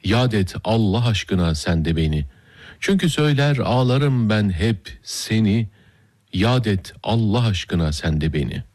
Yad et Allah aşkına sen de beni. Çünkü söyler ağlarım ben hep seni. Yad et Allah aşkına sen de beni.